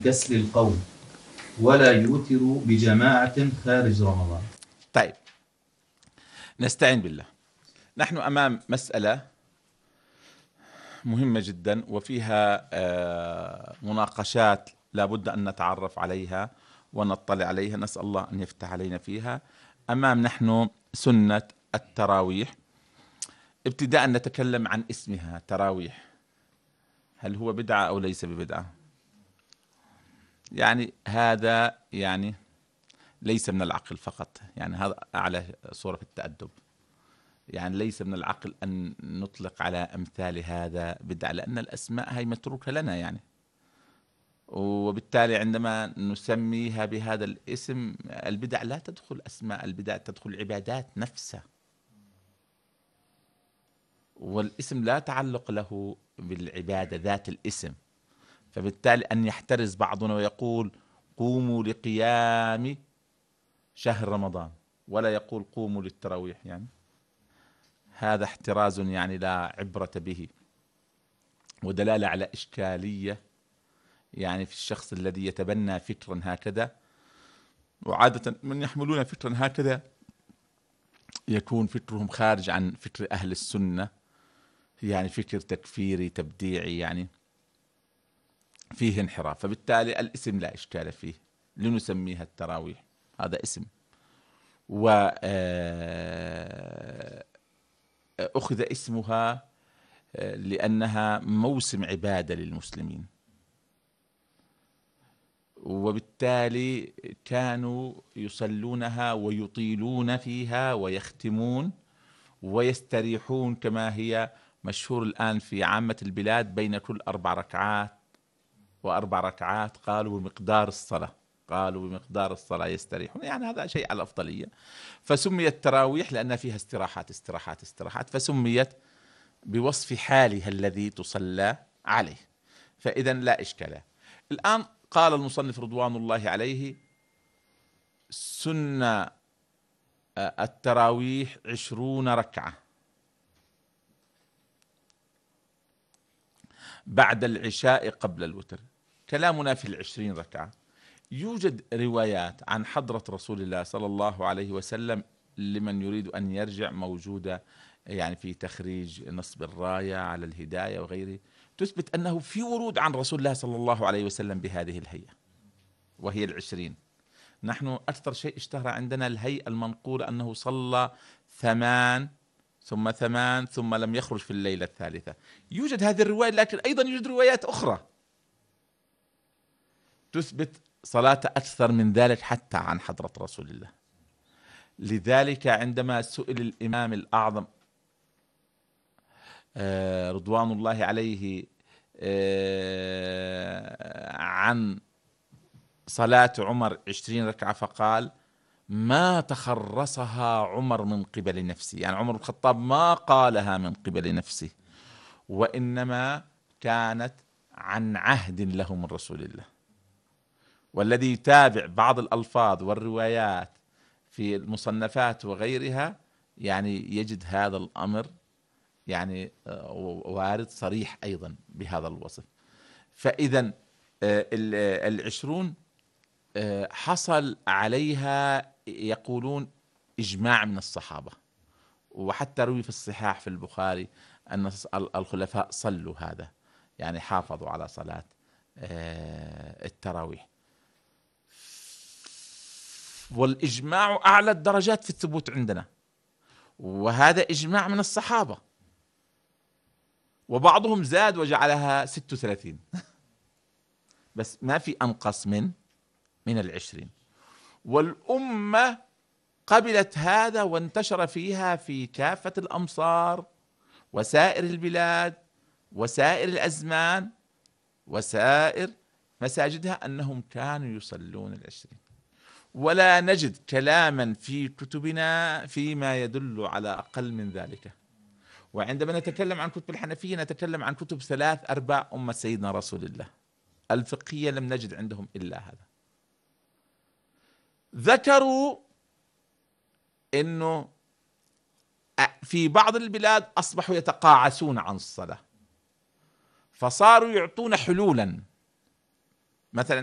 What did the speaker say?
كسل القوم ولا يوتر بجماعة خارج رمضان. طيب، نستعين بالله. نحن أمام مسألة مهمة جدا وفيها مناقشات لابد أن نتعرف عليها ونطلع عليها، نسأل الله أن يفتح علينا فيها. أمام نحن سنة التراويح. ابتداء نتكلم عن اسمها تراويح، هل هو بدعة أو ليس ببدعة؟ يعني هذا يعني ليس من العقل فقط، يعني هذا أعلى صورة في التأدب. يعني ليس من العقل أن نطلق على أمثال هذا بدعة، لأن الأسماء هي متروكة لنا يعني، وبالتالي عندما نسميها بهذا الاسم البدع لا تدخل أسماء البدع، تدخل العبادات نفسها، والاسم لا تعلق له بالعبادة ذات الاسم. فبالتالي أن يحترز بعضنا ويقول قوموا لقيام شهر رمضان ولا يقول قوموا للتراويح، يعني هذا احتراز يعني لا عبرة به، ودلالة على إشكالية يعني في الشخص الذي يتبنى فكرا هكذا. وعادة من يحملون فكرا هكذا يكون فكرهم خارج عن فكر أهل السنة، يعني فكر تكفيري تبديعي، يعني فيه انحراف. فبالتالي الاسم لا إشكال فيه، لنسميها التراويح، هذا اسم. وأخذ اسمها لأنها موسم عبادة للمسلمين، وبالتالي كانوا يصلونها ويطيلون فيها ويختمون ويستريحون، كما هي مشهور الآن في عامة البلاد، بين كل 4 ركعات و4 ركعات قالوا بمقدار الصلاة، قالوا بمقدار الصلاة يستريحون، يعني هذا شيء على الأفضلية. فسميت تراويح لأن فيها استراحات استراحات استراحات، فسميت بوصف حالها الذي تصلى عليه، فإذا لا إشكال. الآن قال المصنف رضوان الله عليه: سنة التراويح 20 ركعة بعد العشاء قبل الوتر. كلامنا في 20 ركعة. يوجد روايات عن حضرة رسول الله صلى الله عليه وسلم، لمن يريد أن يرجع موجودة يعني في تخريج نصب الراية على الهداية وغيره، تثبت أنه في ورود عن رسول الله صلى الله عليه وسلم بهذه الهيئة، وهي 20. نحن أكثر شيء اشتهر عندنا الهيئة المنقولة أنه صلى 8 ثم 8 ثم لم يخرج في الليلة الثالثة. يوجد هذه الرواية، لكن أيضا يوجد روايات أخرى تثبت صلاة أكثر من ذلك حتى عن حضرة رسول الله. لذلك عندما سئل الإمام الأعظم رضوان الله عليه عن صلاة عمر 20 ركعة، فقال: ما تخرصها عمر من قبل نفسه، يعني عمر بن الخطاب ما قالها من قبل نفسه، وإنما كانت عن عهد له من رسول الله. والذي يتابع بعض الألفاظ والروايات في المصنفات وغيرها يعني يجد هذا الأمر يعني وارد صريح أيضا بهذا الوصف. فإذا 20 حصل عليها يقولون إجماع من الصحابة، وحتى روي في الصحاح في البخاري أن الخلفاء صلوا هذا، يعني حافظوا على صلاة التراويح. والإجماع أعلى الدرجات في الثبوت عندنا، وهذا إجماع من الصحابة، وبعضهم زاد وجعلها 36 بس ما في أنقص من 20. والأمة قبلت هذا وانتشر فيها في كافة الأمصار وسائر البلاد وسائر الأزمان وسائر مساجدها أنهم كانوا يصلون 20. ولا نجد كلاما في كتبنا فيما يدل على أقل من ذلك. وعندما نتكلم عن كتب الحنفية نتكلم عن كتب 3 أرباع أمة سيدنا رسول الله الفقهية، لم نجد عندهم إلا هذا. ذكروا إنه في بعض البلاد أصبحوا يتقاعسون عن الصلاة، فصاروا يعطون حلولا، مثلا